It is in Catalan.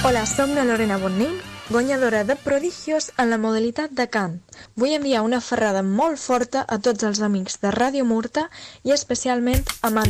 Hola, som la Lorena Bonnin, guanyadora de Prodigios en la modalitat de cant. Vull enviar una ferrada molt forta a tots els amics de Ràdio Murta i especialment a